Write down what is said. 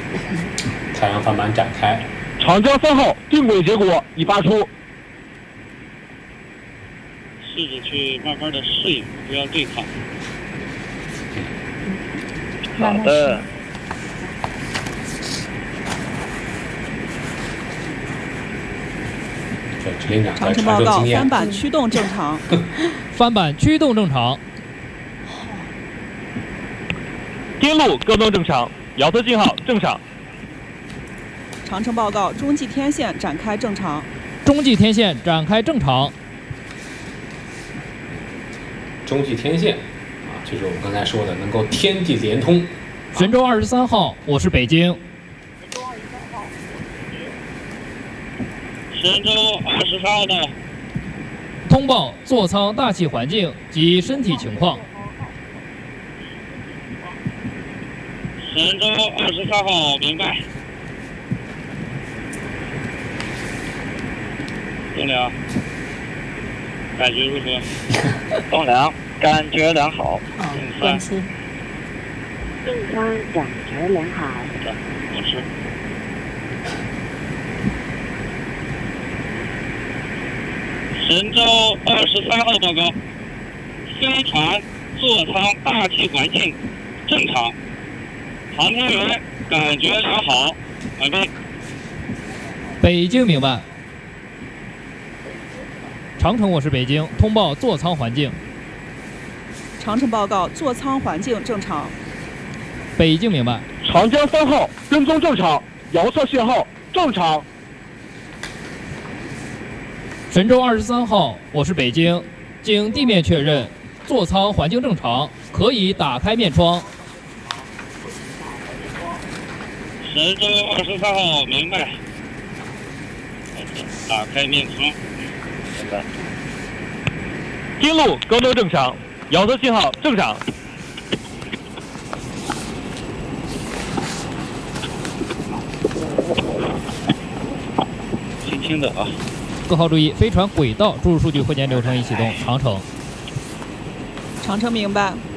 太阳帆板展开。 长江3号定轨结果已发出。 试着去慢慢的适应，不要对抗。 好的。 指令长在长城报告， 传授经验。 帆板驱动正常。 帆板驱动正常。 电路高灯正常，遥测信号正常。 长城报告，中继天线展开正常。 中继天线展开正常。 中继天线啊，就是我们刚才说的能够天地连通。 神舟23号，我是北京。 神舟23号到。 通报座舱大气环境及身体情况。 神舟23号明白。栋梁，感觉如何？ 栋梁，感觉良好。 关司。正方感觉良好。 好的，我是。神舟23号报告，飞船座舱大气环境正常，航天员感觉良好，完毕。 北京明白。长城，我是北京，通报座舱环境。 长城报告，座舱环境正常。 北京明白。 长江3号跟踪正常，遥测信号正常。 神舟23号，我是北京，经地面确认，座舱环境正常，可以打开面窗。 神舟23号明白。打开面窗。明白。 电路高灯正常，遥测信号正常。 轻轻的啊。 各号注意，飞船轨道注入数据会见流程已启动。长城。 长城明白。